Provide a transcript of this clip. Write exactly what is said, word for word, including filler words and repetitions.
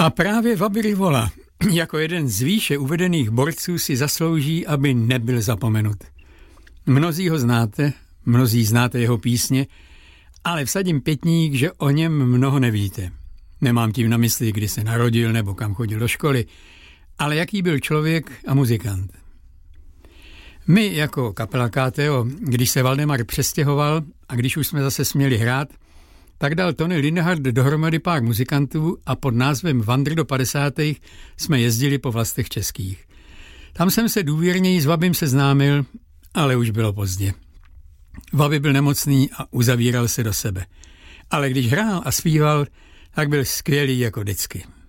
A právě Wabi Rivola jako jeden z výše uvedených borců si zaslouží, aby nebyl zapomenut. Mnozí ho znáte, mnozí znáte jeho písně, ale vsadím pětník, že o něm mnoho nevíte. Nemám tím na mysli, kdy se narodil nebo kam chodil do školy, ale jaký byl člověk a muzikant. My jako kapela K T O, když se Valdemar přestěhoval a když už jsme zase směli hrát, tak dal Tony Linhardt dohromady pár muzikantů a pod názvem Vandr do padesátých jsme jezdili po vlastech českých. Tam jsem se důvěrněji s Vabim seznámil, ale už bylo pozdě. Vabi byl nemocný a uzavíral se do sebe. Ale když hrál a zpíval, tak byl skvělý jako vždycky.